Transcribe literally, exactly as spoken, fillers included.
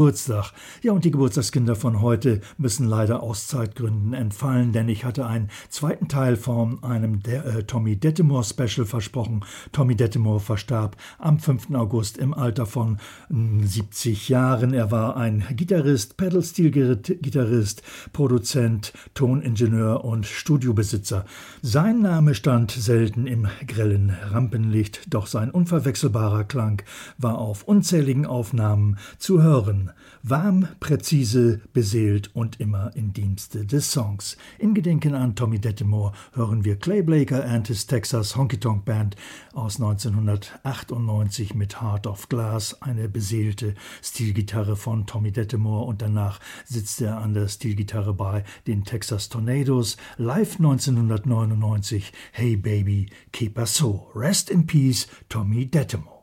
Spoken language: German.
Geburtstag. Ja, und die Geburtstagskinder von heute müssen leider aus Zeitgründen entfallen, denn ich hatte einen zweiten Teil von einem De- äh, Tommy Dettemore Special versprochen. Tommy Dettemore verstarb am fünften August im Alter von mh, siebzig Jahren. Er war ein Gitarrist, Pedal-Steel-Gitarrist, Produzent, Toningenieur und Studiobesitzer. Sein Name stand selten im grellen Rampenlicht, doch sein unverwechselbarer Klang war auf unzähligen Aufnahmen zu hören. Warm, präzise, beseelt und immer im Dienste des Songs. In Gedenken an Tommy Dettemore hören wir Clay Blaker and his Texas Honky Tonk Band aus neunzehnhundertachtundneunzig mit Heart of Glass, eine beseelte Stilgitarre von Tommy Dettemore, und danach sitzt er an der Stilgitarre bei den Texas Tornadoes. Live neunzehnhundertneunundneunzig, Hey Baby, keep us so. Rest in peace, Tommy Dettemore.